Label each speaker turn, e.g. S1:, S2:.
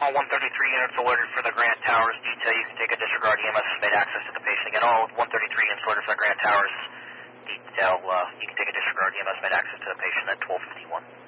S1: All 133 units alerted for the Grant Towers detail. You can take a disregard EMS has made access to the patient. Again, all 133 units alerted for the Grant Towers detail. You can take a disregard EMS made access to the patient at 1251.